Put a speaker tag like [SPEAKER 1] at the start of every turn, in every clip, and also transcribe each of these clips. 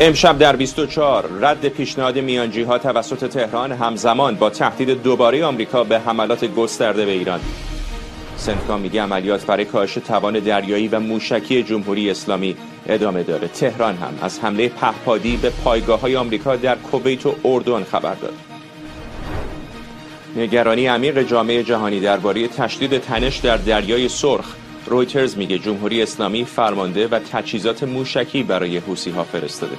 [SPEAKER 1] امشب در 24 رد پیشنهاد میانجی‌ها توسط تهران همزمان با تهدید دوباره آمریکا به حملات گسترده به ایران. سنتکام میگه عملیات برای کاهش توان دریایی و موشکی جمهوری اسلامی ادامه داره. تهران هم از حمله پهپادی به پایگاه‌های آمریکا در کویت و اردن خبر داد. نگرانی عمیق جامعه جهانی درباره تشدید تنش در دریای سرخ. رویترز میگه جمهوری اسلامی فرمانده و تجهیزات موشکی برای حوثی‌ها فرستاده.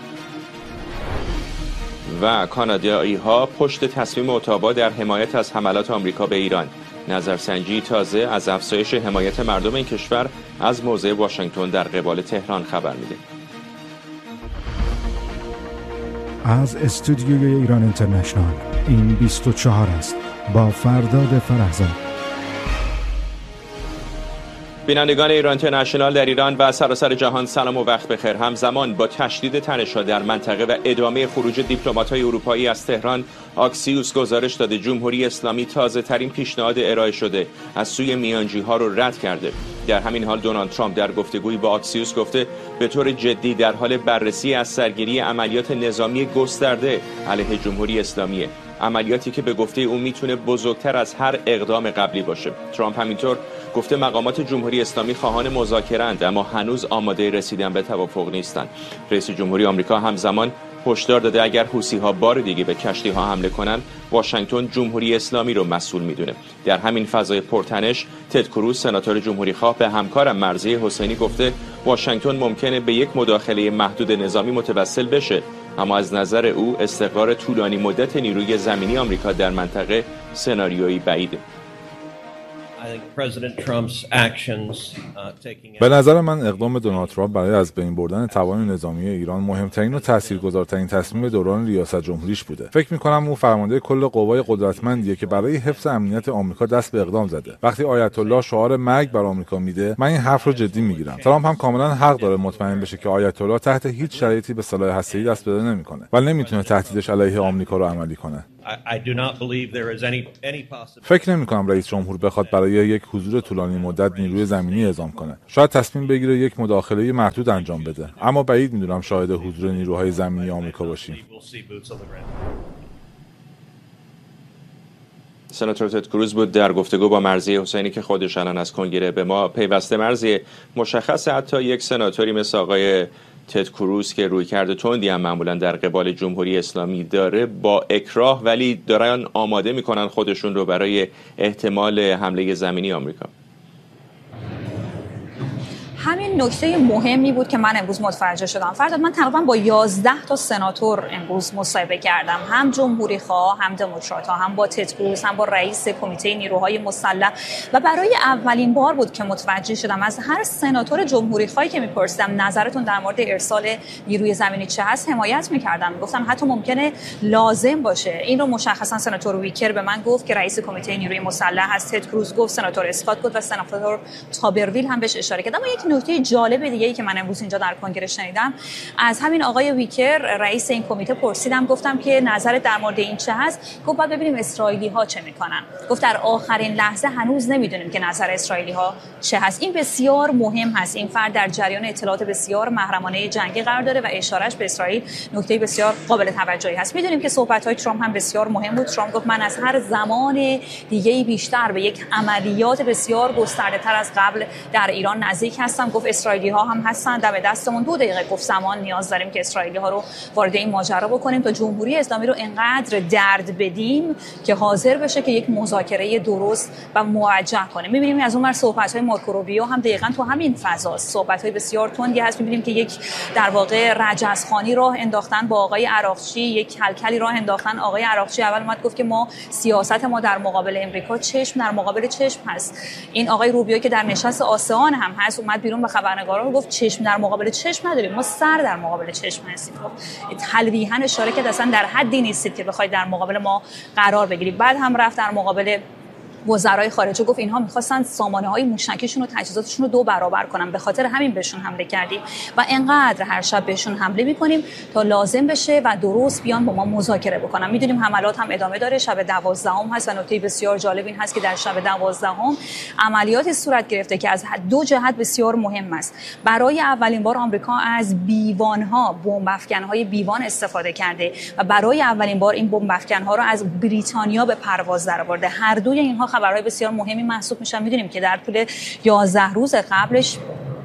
[SPEAKER 1] و کانادایی‌ها پشت تصمیم اتاوا در حمایت از حملات آمریکا به ایران. نظرسنجی تازه از افزایش حمایت مردم این کشور از موضع واشنگتن در قبال تهران خبر میده.
[SPEAKER 2] از استودیوی ایران اینترنشنال این 24 است با فرداد فرهزاد.
[SPEAKER 1] بینندگان ایران اینترنشنال در ایران و سراسر جهان سلام و وقت بخیر. همزمان با تشدید تنش‌ها در منطقه و ادامه خروج دیپلمات‌های اروپایی از تهران، آکسیوس گزارش داده جمهوری اسلامی تازه‌ترین پیشنهاد ارائه شده از سوی میانجی‌ها رو رد کرده. در همین حال دونالد ترامپ در گفتگویی با آکسیوس گفته به طور جدی در حال بررسی از سرگیری عملیات نظامی گسترده علیه جمهوری اسلامیه. عملیاتی که به گفته او میتونه بزرگتر از هر اقدام قبلی باشه. ترامپ همینطور گفته مقامات جمهوری اسلامی خواهان مذاکره‌اند اما هنوز آماده رسیدن به توافق نیستند. رئیس جمهوری آمریکا همزمان هشدار داده اگر حوثی‌ها بار دیگه به کشتی‌ها حمله کنند، واشنگتن جمهوری اسلامی رو مسئول میدونه. در همین فضای پرتنش، تد کروز سناتور جمهوری‌خواه به همکارم مرضیه حسینی گفته واشنگتن ممکنه به یک مداخله محدود نظامی متوسل بشه، اما از نظر او استقرار طولانی مدت نیروی زمینی آمریکا در منطقه سناریویی بعیده.
[SPEAKER 3] به نظر من اقدام دونالد ترامپ برای از بین بردن توان نظامی ایران مهمترین و تاثیرگذارترین تصمیم دوران ریاست جمهوریش بوده. فکر می‌کنم او فرمانده کل قوای قدرتمندیه که برای حفظ امنیت آمریکا دست به اقدام زده. وقتی آیت الله شعار مرگ بر آمریکا میده، من این حرف رو جدی میگیرم. ترامپ هم کاملا حق داره مطمئن بشه که آیت الله تحت هیچ شرایطی به سلاح هسته‌ای دست پیدا نمی‌کنه و نمیتونه تهدیدش علیه آمریکا رو عملی کنه. فکر نمی‌کنم رئیس جمهور بخواد برای یک حضور طولانی مدت نیروی زمینی اعزام کنه. شاید تصمیم بگیره یک مداخله محدود انجام بده، اما بعید می‌دونم شاهد حضور نیروهای زمینی آمریکا باشیم.
[SPEAKER 1] سناتور تد کروز بود در گفتگو با مرضیه حسینی که خودش الان از کنگره به ما پیوسته. مرضیه، مشخصه حتی یک سناتوری مثل آقای تد کروز که رویکرد تندی هم معمولا در قبال جمهوری اسلامی داره، با اکراه ولی دارن آماده میکنن خودشون رو برای احتمال حمله زمینی آمریکا.
[SPEAKER 4] همین نکته مهمی بود که من امروز متوجه شدم. فردا من تقریبا با 11 تا سناتور امروز مصاحبه کردم، هم جمهوری خواه، هم دموکرات ها، هم با تد کروز، هم با رئیس کمیته نیروهای مسلح، و برای اولین بار بود که متوجه شدم از هر سناتور جمهوری خواهی که میپرسیدم نظرتون در مورد ارسال نیروی زمینی چه هست، حمایت میکردن. گفتن حتی ممکنه لازم باشه. این رو مشخصا سناتور ویکر به من گفت که رئیس کمیته نیروی مسلح هست، تد کروز گفت، سناتور اسکات گفت و سناتور تابرویل هم بهش اشاره کرد. اما یک نکته جالب دیگه‌ای که من امروز اینجا در کنگره شنیدم از همین آقای ویکر، رئیس این کمیته، پرسیدم گفتم که نظرت در مورد این چه هست؟ گفت بعد ببینیم اسرائیلی‌ها چه میکنن. گفت در آخرین لحظه هنوز نمیدونیم که نظر اسرائیلی‌ها چه هست. این بسیار مهم هست. این فرد در جریان اطلاعات بسیار محرمانه جنگی قرار داره و اشارهش به اسرائیل نکته بسیار قابل توجهی هست. میدونیم که صحبت‌های ترامپ هم بسیار مهم بود. ترامپ گفت من از هر زمان دیگه‌ای بیشتر به یک عملیات بسیار گسترده‌تر از قبل در ایران نزدیک هستم. گفت اسرائیلی‌ها هم هستن دم دستمون، 2 دقیقه گفت زمان نیاز داریم که اسرائیلی‌ها رو وارد این ماجرا بکنیم تا جمهوری اسلامی رو انقدر درد بدیم که حاضر بشه که یک مذاکره درست و موجه کنه. می‌بینیم از اون ور صحبت‌های مارکو روبیو هم دقیقاً تو همین فضاست. صحبت‌های بسیار تندی هست. می‌بینیم که یک در واقع رجزخوانی راه انداختن با آقای عراقچی، یک کلکلی راه انداختن. آقای عراقچی اول اومد گفت که ما سیاست ما در مقابل امریکا چشم در مقابل چشم هست. این آقای روبیو که در نشست آسیان هم هست اومد بیرون به خبرنگاران گفت چشم در مقابل چشم نداریم، ما سر در مقابل چشم هستیم. تلویحاً اشاره که اصلا در حدی نیستید که بخواید در مقابل ما قرار بگیرید. بعد هم رفت در مقابل وزرای خارجه گفت اینها می‌خواستن سامانه‌های موشکیشون و تجهیزاتشون رو 2 برابر کنن، به خاطر همین بهشون حمله کردیم و انقدر هر شب بهشون حمله می‌کنیم تا لازم بشه و درست بیان با ما مذاکره بکنن. می‌دونیم حملات هم ادامه داره. شب 12 هست و نکته بسیار جالب این هست که در شب 12 عملیاتی صورت گرفته که از 2 جهت بسیار مهم است. برای اولین بار آمریکا از بیوان‌ها، بمب افکن‌های بیوان استفاده کرده و برای اولین بار این بمب افکن‌ها رو از بریتانیا به پرواز درآورده. هر دوی اینها خبرهای بسیار مهمی محسوب میشن. میدونیم که در طول 11 روز قبلش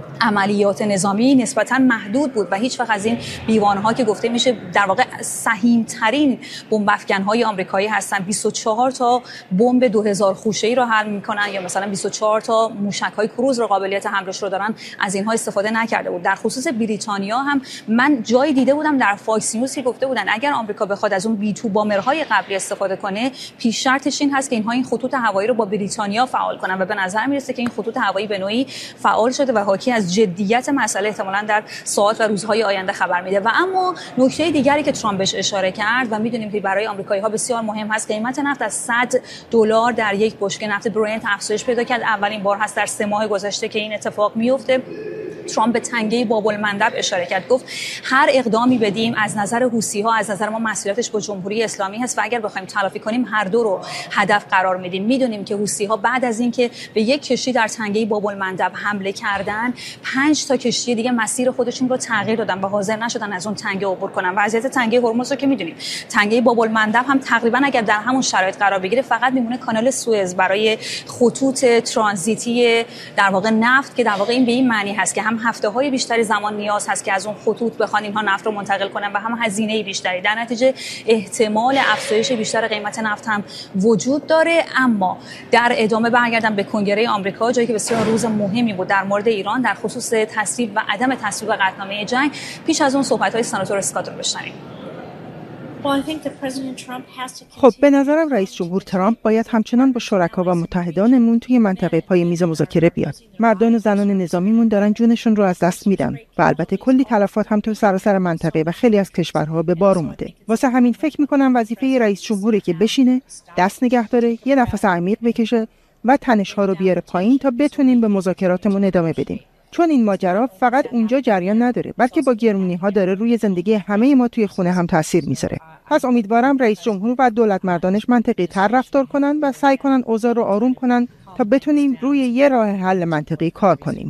[SPEAKER 4] عملیات نظامی نسبتاً محدود بود و هیچ وقت از این بیوان‌ها که گفته میشه در واقع سهیم‌ترین بمب افکن‌های آمریکایی هستن، 24 تا بمب 2000 خوشه‌ای رو حمل می‌کنن یا مثلا 24 تا موشک‌های کروز رو قابلیت حملش رو دارن، از اینها استفاده نکرده بود. در خصوص بریتانیا هم من جایی دیده بودم در فاکس نیوز که گفته بودن اگر آمریکا بخواد از اون بی تو بامرهای قبلی استفاده کنه، پیش شرطش این هست که اینها این خطوط هوایی رو با بریتانیا فعال کنن و به نظر میرسه که این خطوط هوایی به نوعی فعال شده و حاکی از جدیت مسئله احتمالاً در ساعات و روزهای آینده خبر میده. و اما نکته دیگری که ترامپ بهش اشاره کرد و میدونیم که برای آمریکایی‌ها بسیار مهم هست، قیمت نفت از $100 در یک بشکه نفت برنت افزایش پیدا کرد. اولین بار هست در 3 ماه گذشته که این اتفاق میفته. ترامپ به تنگه باب‌المندب اشاره کرد، گفت هر اقدامی بدیم از نظر حوثی‌ها، از نظر ما مسئولیتش با جمهوری اسلامی هست و اگر بخوایم تلافی کنیم هر دو رو هدف قرار میدیم. میدونیم که حوثی‌ها بعد از اینکه به یک کشتی در تنگه باب‌المندب حمله کردن، 5 تا کشتی دیگه مسیر خودشون رو تغییر دادن و حاضر نشدن از اون تنگه عبور کنن. وضعیت تنگه هرمز رو که میدونیم، تنگه باب‌المندب هم تقریبا اگر در همون شرایط قرار بگیره فقط میمونه کانال سوئز برای خطوط ترانزیتی در واقع نفت، که در واقع این به این معنی هست که هم هفته‌های بیشتری زمان نیاز هست که از اون خطوط بخوان اینها نفت رو منتقل کنن و هم هزینه بیشتری. در نتیجه احتمال افزایش بیشتر قیمت نفت هم وجود داره. اما در ادامه برگردم به کنگره آمریکا، جایی که بسیار روز مهمی بود در مورد ایران در خصوص تصویب و عدم تصویب قطعنامه جنگ. پیش از اون صحبت‌های سناتور اسکات رو بشنویم.
[SPEAKER 5] خب به نظرم رئیس جمهور ترامپ باید همچنان با شرکا و متحدانمون توی منطقه پای میز مذاکره بیاد. مردان و زنان نظامیمون دارن جونشون رو از دست میدن و البته کلی تلفات هم تو سراسر منطقه و خیلی از کشورها به بار اومده. واسه همین فکر میکنم وظیفه رئیس جمهوری که بشینه، دست نگه داره، یه نفس عمیق بکشه و تنش‌ها رو بیاره پایین تا بتونیم به مذاکراتمون ادامه بدیم. چون این ماجرا فقط اونجا جریان نداره، بلکه با گرونی‌ها داره روی زندگی همه ما توی خونه هم تاثیر میذاره. پس امیدوارم رئیس جمهور و دولت مردانش منطقی‌تر رفتار کنن و سعی کنن اوضاع رو آروم کنن تا بتونیم روی یه راه حل منطقی کار کنیم.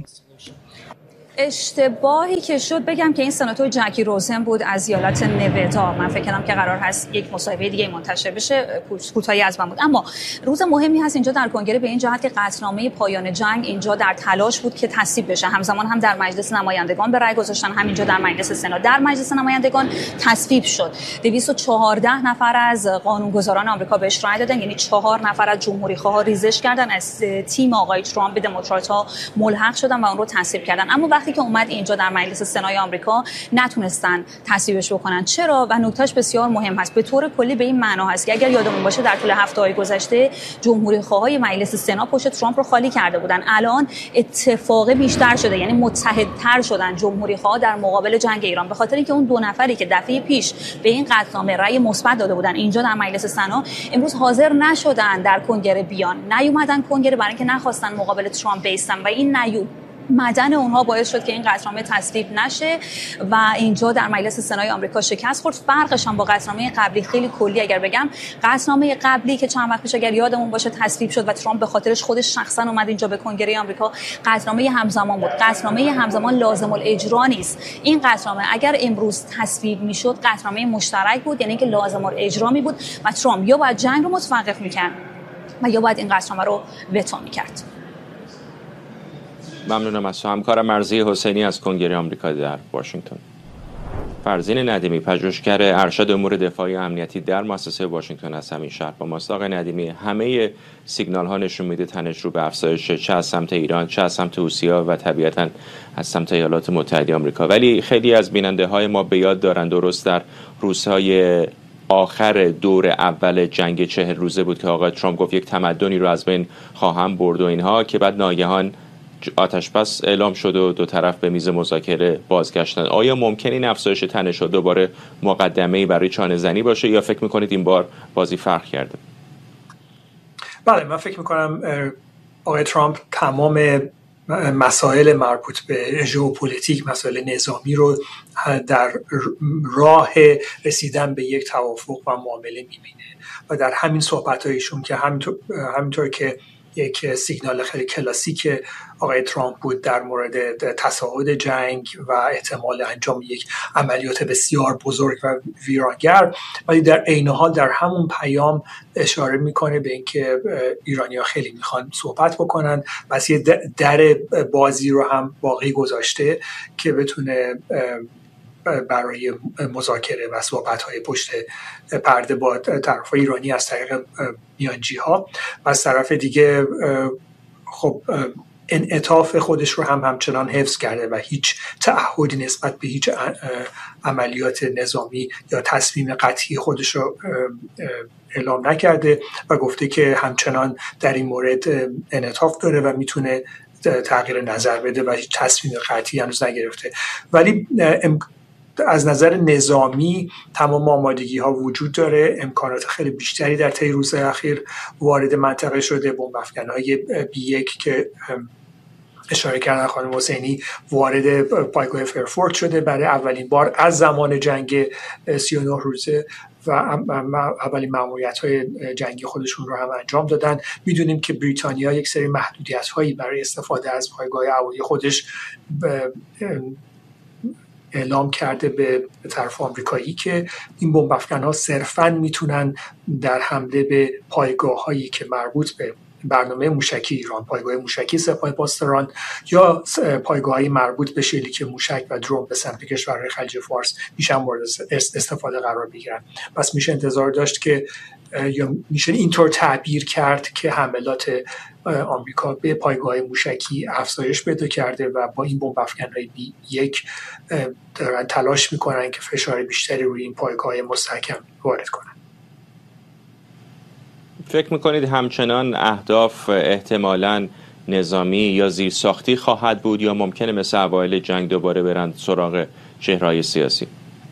[SPEAKER 4] اشتباهی که شد بگم که این سناتور جکی روزن بود از ایالت نوادا. من فکر کنم که قرار هست یک مصاحبه دیگه منتشر بشه، کوتاهی از من بود. اما روز مهمی هست اینجا در کنگره به این جهت که قطعنامه پایان جنگ اینجا در تلاش بود که تصویب بشه. همزمان هم در مجلس نمایندگان به رأی گذاشتن، هم اینجا در مجلس سنا. در مجلس نمایندگان تصویب شد. 214 نفر از قانونگذاران آمریکا بهش رأی دادن، یعنی 4 نفر از جمهوری‌خواها ریزش کردن، از تیم آقای ترامپ به دموکرات‌ها ملحق شدن و اون رو تصویب کردن. اما وقتی که اومد اینجا در مجلس سنای آمریکا نتونستن تصویبش بکنن. چرا؟ و نکتهش بسیار مهم هست. به طور کلی به این معنا هست که اگر یادمون باشه در طول هفته‌های گذشته جمهوری‌خواهای مجلس سنا پشت ترامپ رو خالی کرده بودن. الان اتفاق بیشتر شده، یعنی متحدتر شدن جمهوری‌خواه در مقابل جنگ ایران، به خاطر اینکه اون 2 نفری که دفعه پیش به این قطعنامه رأی مثبت داده بودن اینجا در مجلس سنا امروز حاضر نشدن در کنگره بیان، نیومدن کنگره برای اینکه نخواستن مقابل ترامپ بیستن و این مدن اونها باعث شد که این قطعنامه تصویب نشه و اینجا در مجلس سنای آمریکا شکست خورد. فرقش هم با قطعنامه قبلی خیلی کلی اگر بگم، قطعنامه قبلی که چند وقت پیش اگر یادمون باشه تصویب شد و ترامپ به خاطرش خودش شخصا اومد اینجا به کنگره آمریکا، قطعنامه همزمان بود. قطعنامه همزمان لازم الاجرا نیست. این قطعنامه اگر امروز تصویب میشد قطعنامه مشترک بود، یعنی که لازم الاجرا می بود و ترامپ یا باید جنگ رو متوقف میکرد و یا باید این قطعنامه رو وتو میکرد.
[SPEAKER 1] ممنونم از همکارم مرضی حسینی از کنگره آمریکا در واشنگتن. فرزین ندیمی، پژوهشگر ارشد امور دفاعی و امنیتی در مؤسسه واشنگتن از همین شهر با ماست. آقای ندیمی، همه سیگنال ها نشون میده تنش رو به افزایش، چه از سمت ایران، چه از سمت حوثی‌ها و طبیعتاً از سمت ایالات متحده آمریکا. ولی خیلی از بیننده های ما به یاد دارن درست در روزهای آخر دور اول جنگ 40 روزه بود که آقای ترامپ گفت یک تمدنی رو از بین خواهم برد و اینها، که بعد ناگهان آتش بس اعلام شد و 2 طرف به میز مذاکره بازگشتن. آیا ممکن این افزایش تنش دوباره مقدمه‌ای برای چانه‌زنی باشه یا فکر می‌کنید این بار بازی فرق کرده؟
[SPEAKER 6] بله، من فکر میکنم آقای ترامپ تمام مسائل مربوط به ژئوپلیتیک، مسائل نظامی رو در راه رسیدن به یک توافق و معامله میبینه و در همین صحبت‌هایشون که همینطور که یک سیگنال خیلی کلاسیک آقای ترامپ بود در مورد تصاعد جنگ و احتمال انجام یک عملیات بسیار بزرگ و ویرانگر، ولی در عین حال در همون پیام اشاره میکنه به اینکه ایرانی‌ها خیلی میخوان صحبت بکنن، پس یه در بازی رو هم باقی گذاشته که بتونه برای مذاکره و صحبت‌های پشت پرده با طرف ایرانی از طریق میانجی‌ها و از طرف دیگه خب انعطاف خودش رو همچنان حفظ کرده و هیچ تعهدی نسبت به هیچ عملیات نظامی یا تصمیم قطعی خودش رو اعلام نکرده و گفته که همچنان در این مورد انعطاف داره و میتونه تغییر نظر بده و هیچ تصمیم قطعی هنوز نگرفته. ولی از نظر نظامی تمام آمادگی ها وجود داره، امکانات خیلی بیشتری در طی روزهای اخیر وارد منطقه شده. بمب افکن‌های B1 که اشاره کردن خانم حسینی وارد پایگاه فرفورت شده برای اولین بار از زمان جنگ 39 روزه و اولین مأموریت‌های جنگی خودشون رو هم انجام دادن. میدونیم که بریتانیا یک سری محدودیت‌هایی برای استفاده از پایگاه هوایی خودش اعلام کرده به طرف آمریکایی که این بمب افکن‌ها صرفاً میتونن در حمله به پایگاه‌هایی که مربوط به برنامه موشکی ایران، پایگاه موشکی سپاه پاسداران یا پایگاه‌های مربوط به شلیک موشک و درون به سمت کشورهای خلیج فارس میشن مورد استفاده قرار بگیرن. پس میشه انتظار داشت که یا میشه اینطور تعبیر کرد که حملات آمریکا به پایگاه موشکی افزایش پیدا کرده و با این بمب افکن‌های B1 دارن تلاش میکنن که فشار بیشتری روی این پایگاه مستحکم وارد کنن.
[SPEAKER 1] فکر میکنید همچنان اهداف احتمالاً نظامی یا زیرساختی خواهد بود یا ممکنه مثل اوایل جنگ دوباره برن سراغ چهره‌های سیاسی؟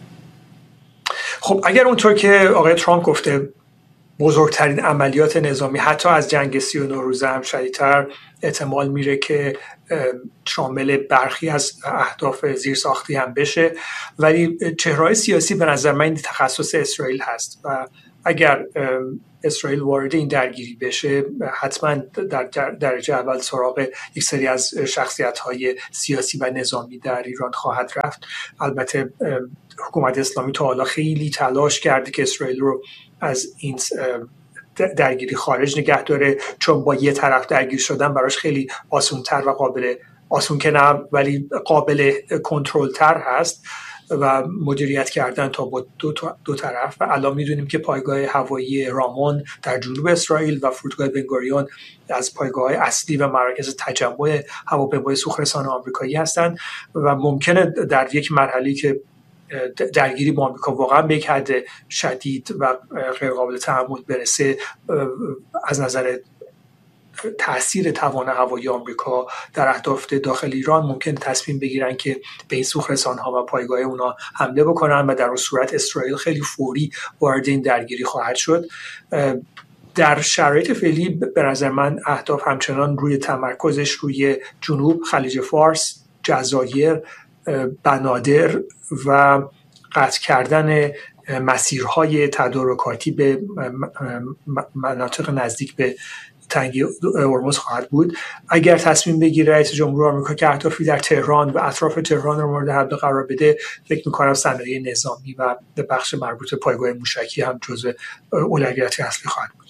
[SPEAKER 6] خب اگر اونطور که آقای ترامپ گفته بزرگترین عملیات نظامی حتی از جنگ 39 روزه هم شدیدتر، احتمال میره که شامل برخی از اهداف زیرساختی هم بشه، ولی چهره‌های سیاسی به نظر من تخصص اسرائیل هست و اگر اسرائیل وارد این درگیری بشه حتما در درجه اول سراغ یک سری از شخصیت‌های سیاسی و نظامی در ایران خواهد رفت. البته حکومت اسلامی تا حالا خیلی تلاش کرده که اسرائیل رو از این درگیری خارج نگه داره، چون با یه طرف درگیر شدن براش خیلی آسان‌تر و آسان که نه ولی قابل کنترل تر هست و مدیریت کردن تا با دو طرف. و الان میدونیم که پایگاه هوایی رامون در جنوب اسرائیل و فرودگاه بنگوریون از پایگاه‌های اصلی و مراکز تجمع هواپیمای سوخرسان آمریکایی هستند و ممکنه در یک مرحله که درگیری با آمریکا واقعا به یک حد شدید و غیر قابل تحمل برسه، از نظر تأثیر توان هوایی آمریکا در اهداف داخل ایران ممکن تصمیم بگیرن که به این سوخرسان‌ها و پایگاه اونا حمله بکنن و در اون صورت اسرائیل خیلی فوری وارد این درگیری خواهد شد. در شرایط فعلی به نظر من اهداف همچنان روی تمرکزش روی جنوب، خلیج فارس، جزایر، بنادر و قطع کردن مسیرهای تدارکاتی به مناطق نزدیک به تنگی هرمز خواهد بود. اگر تصمیم بگیره رئیس جمهور آمریکا که اهدافی در تهران و اطراف تهران رو مورد حمله قرار بده، فکر می‌کنم صنایع نظامی و بخش مربوط به پایگاه موشکی هم جزو اولویت اصلی خواهد بود.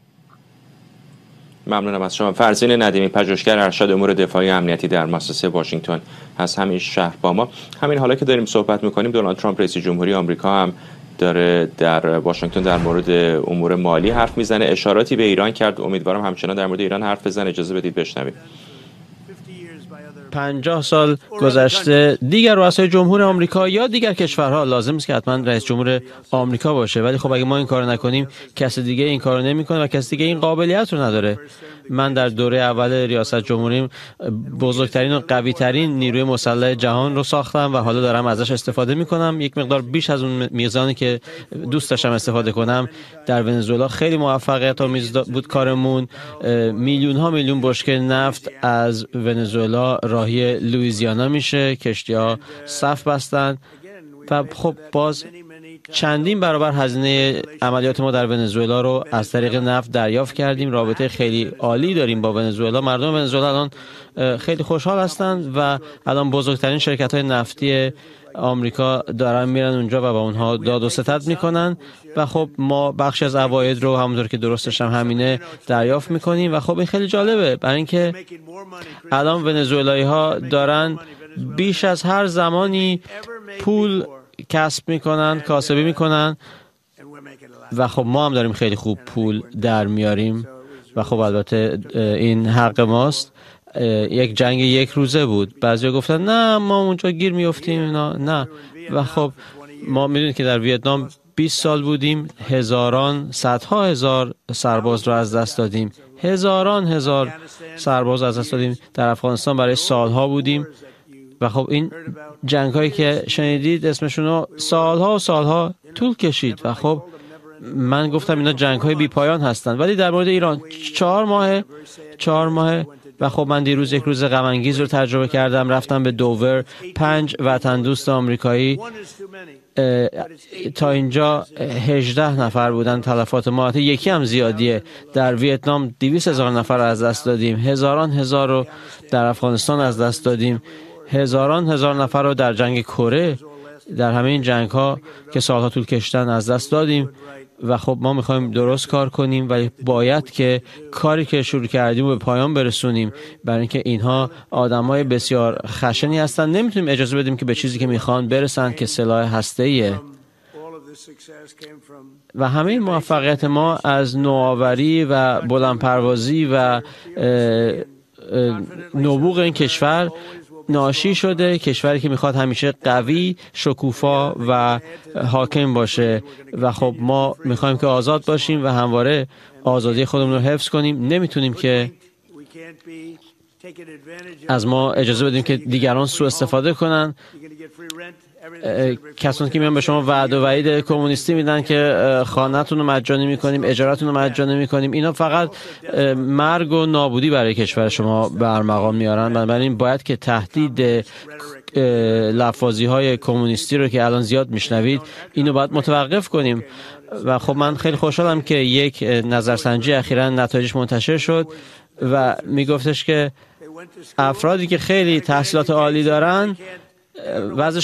[SPEAKER 1] ممنونم از شما. فرزین ندیمی، پژوهشگر ارشد امور دفاعی امنیتی در مؤسسه واشنگتن از همین شهر با ما. همین حالا که داریم صحبت می‌کنیم، دونالد ترامپ رئیس جمهوری آمریکا هم داره در واشنگتن در مورد امور مالی حرف میزنه، اشاراتی به ایران کرد. امیدوارم همچنان در مورد ایران حرف بزنه. اجازه بدید بشنویم.
[SPEAKER 7] 50 سال گذشته دیگر رؤسای جمهور آمریکا یا دیگر کشورها لازم است که حتما رئیس جمهور آمریکا باشه، ولی خب اگه ما این کارو نکنیم کسی دیگه این کارو نمیکنه و کسی دیگه این قابلیت رو نداره. من در دوره اول ریاست جمهوریم بزرگترین و قوی‌ترین نیروی مسلح جهان رو ساختم و حالا دارم ازش استفاده میکنم، یک مقدار بیش از اون میزانی که دوست داشتم استفاده کنم. در ونزوئلا خیلی موفقیت آمیز بود کارمون. میلیون ها میلیون بشکه نفت از ونزوئلا راهی لوئیزیانا میشه، کشتی‌ها صف بستن و خب باز چندین برابر هزینه عملیات ما در ونزوئلا رو از طریق نفت دریافت کردیم. رابطه خیلی عالی داریم با ونزوئلا. مردم ونزوئلا الان خیلی خوشحال هستند و الان بزرگترین شرکت‌های نفتی آمریکا دارن میرن اونجا و با اونها داد و ستد میکنن و خب ما بخشی از عواید رو همونطور که درستش هم همینه دریافت میکنیم و خب این خیلی جالبه، برای اینکه الان ونزوئلایی ها دارن بیش از هر زمانی پول کسب میکنن، کاسبی میکنن و خب ما هم داریم خیلی خوب پول در میاریم و خب البته این حق ماست. یک جنگ یک روزه بود، بعضیا گفتن نه ما اونجا گیر میافتیم، نه و خب ما میدونید که در ویتنام 20 سال بودیم، صدها هزار سرباز رو از دست دادیم، هزار سرباز از دست دادیم. در افغانستان برای سالها بودیم و خب این جنگ هایی که شنیدید اسمشون رو سالها طول کشید و خب من گفتم اینا جنگ های بی پایان هستن. ولی در مورد ایران 4 ماه و خب من دیروز یک روز غم انگیز رو تجربه کردم. رفتم به دوور، 5 وطن دوست آمریکایی تا اینجا 18 نفر بودن تلفات ما، یکی هم زیادیه. در ویتنام 200,000 نفر رو از دست دادیم، هزار رو در افغانستان از دست دادیم، هزار نفر رو در جنگ کره، در همه این جنگ ها که سالها طول کشتن از دست دادیم و خب ما میخوایم درست کار کنیم و باید که کاری که شروع کردیم رو به پایان برسونیم، برای اینکه اینها آدمای بسیار خشنی هستن. نمیتونیم اجازه بدیم که به چیزی که میخوان برسن که سلاح هسته‌ایه و همه موفقیت ما از نوآوری و بلندپروازی و نبوغ این کشور ناشی شده. کشوری که میخواد همیشه قوی، شکوفا و حاکم باشه و خب ما میخوایم که آزاد باشیم و همواره آزادی خودمون رو حفظ کنیم. نمیتونیم که از ما اجازه بدیم که دیگران سوء استفاده کنن. کسانی که میان به شما وعده و وعید کمونیستی میدن که خانه‌تون رو مجانی میکنیم، اجارتون رو مجانی میکنیم، اینا فقط مرگ و نابودی برای کشور شما برمقام میارن. بنابراین باید که تهدید لفاظی های کمونیستی رو که الان زیاد میشنوید اینو باید متوقف کنیم. و خب من خیلی خوشحالم که یک نظرسنجی اخیراً نتایجش منتشر شد و میگفتش که افرادی که خیلی تحصیلات عالی دارن وضع